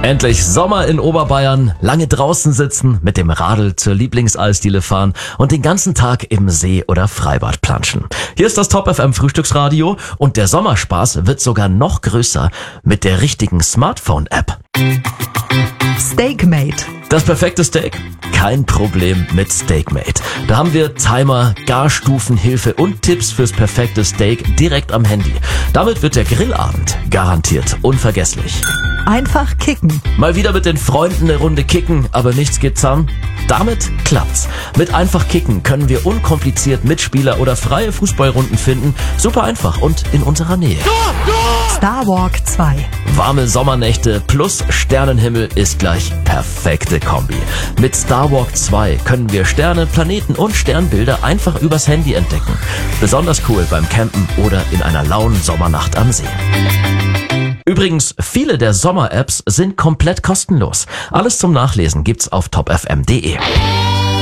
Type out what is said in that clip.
Endlich Sommer in Oberbayern, lange draußen sitzen, mit dem Radl zur Lieblingseisdiele fahren und den ganzen Tag im See oder Freibad planschen. Hier ist das Top FM Frühstücksradio und der Sommerspaß wird sogar noch größer mit der richtigen Smartphone-App. Steakmate. Das perfekte Steak? Kein Problem mit Steakmate. Da haben wir Timer, Garstufenhilfe und Tipps fürs perfekte Steak direkt am Handy. Damit wird der Grillabend garantiert unvergesslich. Einfach kicken. Mal wieder mit den Freunden eine Runde kicken, aber nichts geht zusammen? Damit klappt's. Mit Einfach kicken können wir unkompliziert Mitspieler oder freie Fußballrunden finden. Super einfach und in unserer Nähe. Starwalk 2. Warme Sommernächte plus Sternenhimmel ist gleich perfekte Kombi. Mit Starwalk 2 können wir Sterne, Planeten und Sternbilder einfach übers Handy entdecken. Besonders cool beim Campen oder in einer lauen Sommernacht am See. Übrigens, viele der Sommer-Apps sind komplett kostenlos. Alles zum Nachlesen gibt's auf topfm.de.